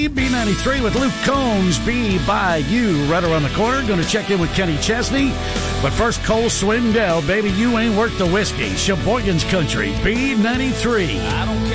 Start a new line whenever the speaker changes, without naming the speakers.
B93 with Luke Combs, Be By You, right around the corner. Going to check in with Kenny Chesney. But first, Cole Swindell, Baby, You Ain't Worth the Whiskey. Sheboygan's Country, B93.